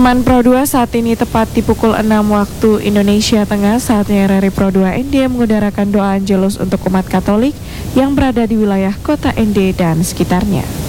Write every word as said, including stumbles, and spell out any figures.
Teman-teman Pro dua, saat ini tepat di pukul enam waktu Indonesia Tengah, saatnya R R I Pro dua N D mengudarakan doa Angelus untuk umat Katolik yang berada di wilayah kota N D dan sekitarnya.